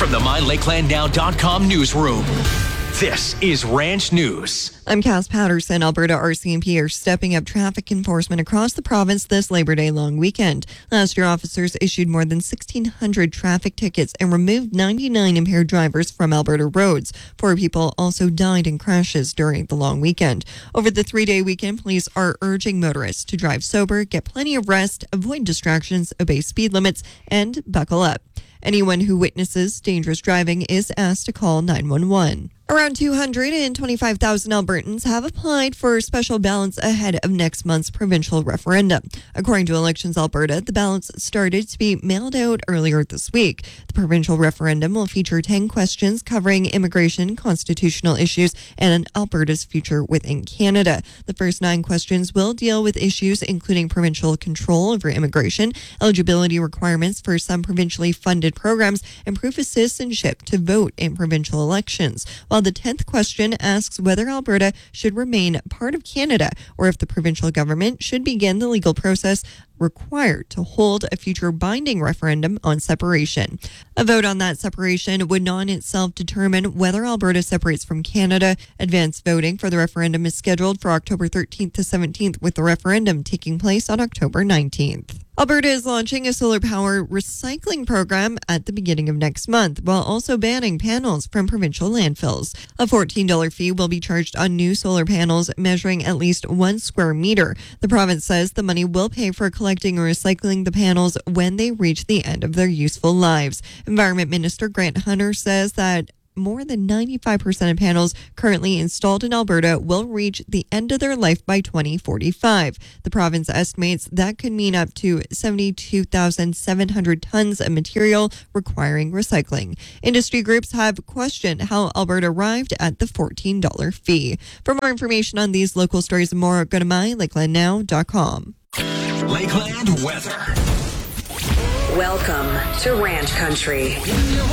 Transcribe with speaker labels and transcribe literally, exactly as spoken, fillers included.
Speaker 1: from the my lakeland now dot com newsroom, this is Ranch News.
Speaker 2: I'm Cass Patterson. Alberta R C M P are stepping up traffic enforcement across the province this Labor Day long weekend. Last year, officers issued more than sixteen hundred traffic tickets and removed ninety-nine impaired drivers from Alberta roads. Four people also died in crashes during the long weekend. Over the three-day weekend, police are urging motorists to drive sober, get plenty of rest, avoid distractions, obey speed limits, and buckle up. Anyone who witnesses dangerous driving is asked to call nine one one. Around two hundred twenty-five thousand Albertans have applied for special ballots ahead of next month's provincial referendum. According to Elections Alberta, the ballots started to be mailed out earlier this week. The provincial referendum will feature ten questions covering immigration, constitutional issues, and Alberta's future within Canada. The first nine questions will deal with issues including provincial control over immigration, eligibility requirements for some provincially funded programs, and proof of citizenship to vote in provincial elections. While the tenth question asks whether Alberta should remain part of Canada or if the provincial government should begin the legal process required to hold a future binding referendum on separation. A vote on that separation would not in itself determine whether Alberta separates from Canada. Advanced voting for the referendum is scheduled for October thirteenth to seventeenth, with the referendum taking place on October nineteenth. Alberta is launching a solar power recycling program at the beginning of next month, while also banning panels from provincial landfills. A fourteen dollars fee will be charged on new solar panels measuring at least one square meter. The province says the money will pay for collecting or recycling the panels when they reach the end of their useful lives. Environment Minister Grant Hunter says that more than ninety-five percent of panels currently installed in Alberta will reach the end of their life by twenty forty-five. The province estimates that could mean up to seventy-two thousand seven hundred tons of material requiring recycling. Industry groups have questioned how Alberta arrived at the fourteen dollars fee. For more information on these local stories and more, go to my lakeland now dot com.
Speaker 1: Lakeland weather.
Speaker 3: Welcome to Ranch Country.